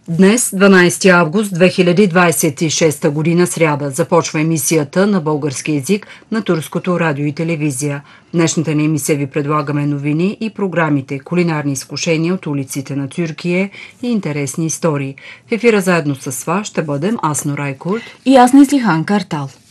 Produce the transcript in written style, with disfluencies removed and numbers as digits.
Днес, 12 август 2026 година, сряда, започва емисията на български език на Турското радио и телевизия. В днешната ни емисия ви предлагаме новини и програмите, кулинарни изкушения от улиците на Тюркия и интересни истории. В ефира заедно с вас ще бъдем аз, Нора Айкурт и аз, Неслихан Картал.